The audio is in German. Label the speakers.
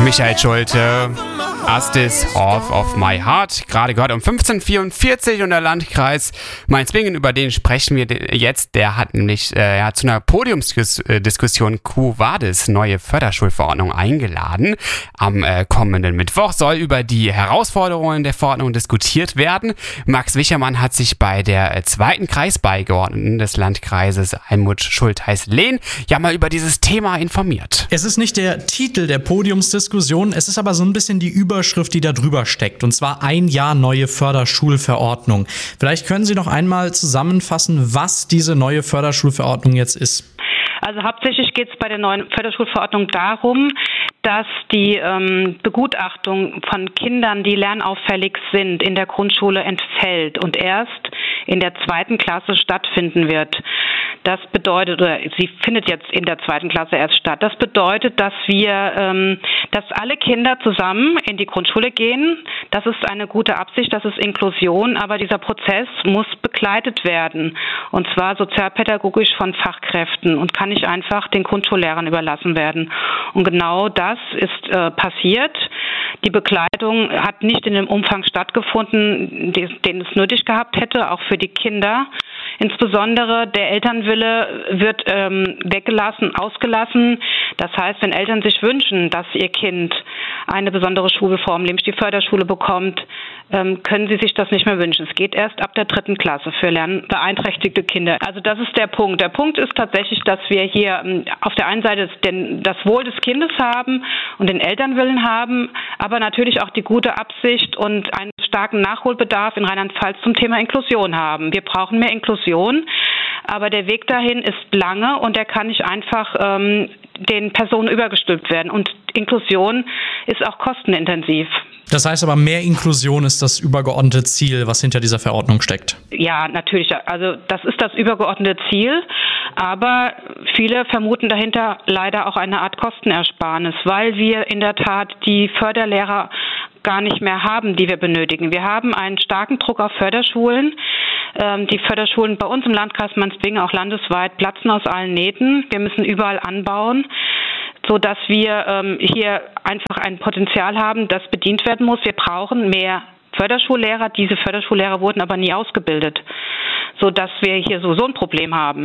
Speaker 1: Michael Schulte, Astis Half of My Heart, gerade gehört um 15:44 und der Landkreis Mainz-Bingen, über den sprechen wir jetzt, der hat nämlich zu einer Podiumsdiskussion Quo Vadis neue Förderschulverordnung eingeladen. Am kommenden Mittwoch soll über die Herausforderungen der Verordnung diskutiert werden. Max Wichermann hat sich bei der zweiten Kreisbeigeordneten des Landkreises Almut Schultheiß-Lehn ja mal über dieses Thema informiert.
Speaker 2: Es ist nicht der Titel der Podiumsdiskussion, es ist aber so ein bisschen die Überschrift, die da drüber steckt. Und zwar 1 Jahr neue Förderschulverordnung. Vielleicht können Sie noch einmal zusammenfassen, was diese neue Förderschulverordnung jetzt ist.
Speaker 3: Also hauptsächlich geht es bei der neuen Förderschulverordnung darum, dass die Begutachtung von Kindern, die lernauffällig sind, in der Grundschule entfällt und erst in der 2. Klasse stattfinden wird. Das bedeutet, oder sie findet jetzt in der 2. Klasse erst statt. Das bedeutet, dass dass alle Kinder zusammen in die Grundschule gehen. Das ist eine gute Absicht, das ist Inklusion, aber dieser Prozess muss begleitet werden. Und zwar sozialpädagogisch von Fachkräften und kann nicht einfach den Grundschullehrern überlassen werden. Und genau das ist passiert. Die Begleitung hat nicht in dem Umfang stattgefunden, den es nötig gehabt hätte, auch für die Kinder. Insbesondere der Elternwille wird weggelassen, ausgelassen. Das heißt, wenn Eltern sich wünschen, dass ihr Kind eine besondere Schulform, nämlich die Förderschule bekommt, können sie sich das nicht mehr wünschen. Es geht erst ab der 3. Klasse für lernbeeinträchtigte Kinder. Also das ist der Punkt. Der Punkt ist tatsächlich, dass wir hier auf der einen Seite das Wohl des Kindes haben und den Elternwillen haben, aber natürlich auch die gute Absicht und einen starken Nachholbedarf in Rheinland-Pfalz zum Thema Inklusion haben. Wir brauchen mehr Inklusion, aber der Weg dahin ist lange und der kann nicht einfach den Personen übergestülpt werden. Und Inklusion ist auch kostenintensiv.
Speaker 2: Das heißt aber, mehr Inklusion ist das übergeordnete Ziel, was hinter dieser Verordnung steckt.
Speaker 3: Ja, natürlich. Also das ist das übergeordnete Ziel. Aber viele vermuten dahinter leider auch eine Art Kostenersparnis, weil wir in der Tat die Förderlehrer gar nicht mehr haben, die wir benötigen. Wir haben einen starken Druck auf Förderschulen. Die Förderschulen bei uns im Landkreis Mainz-Bingen, auch landesweit, platzen aus allen Nähten. Wir müssen überall anbauen, sodass wir hier einfach ein Potenzial haben, das bedient werden muss. Wir brauchen mehr Förderschullehrer. Diese Förderschullehrer wurden aber nie ausgebildet, sodass wir hier sowieso ein Problem haben.